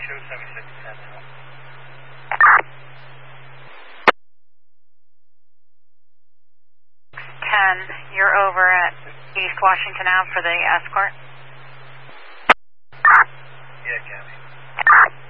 show 7610 now. 10, you're over at East Washington Ave for the escort? Yeah, Cammy.